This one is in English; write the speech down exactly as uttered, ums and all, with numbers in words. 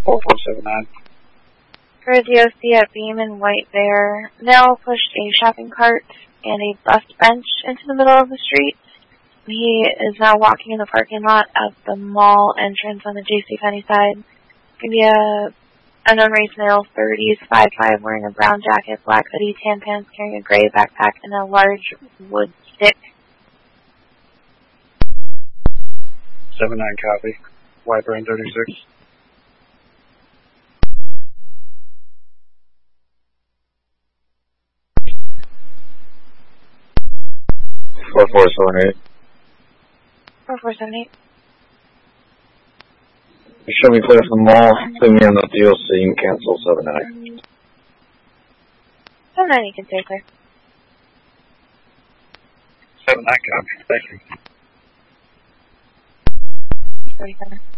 four four seven nine. For a D O C at Beam and White Bear, Nell pushed a shopping cart and a bus bench into the middle of the street. He is now walking in the parking lot of the mall entrance on the JCPenney side. Give me a unknown race male, thirties, five five, wearing a brown jacket, black hoodie, tan pants, carrying a gray backpack, and a large wood stick. seven nine copy. White Brain thirty-six. four four seven eight. four four seven eight. You show me clear from the mall. Put me on the D L C and cancel seven nine. seven nine, you can stay clear. seven nine copy. Thank you. thirty-seven.